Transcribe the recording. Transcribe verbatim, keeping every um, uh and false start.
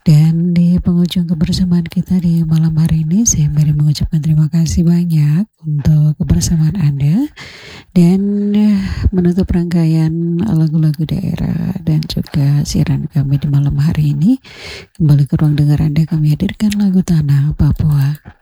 Dan di penghujung kebersamaan kita di malam hari ini, saya kembali mengucapkan terima kasih banyak untuk kebersamaan Anda dan eh, menutup rangkaian lagu-lagu daerah dan juga siaran kami di malam hari ini. Kembali ke ruang dengar Anda, kami hadirkan lagu Tanah Papua.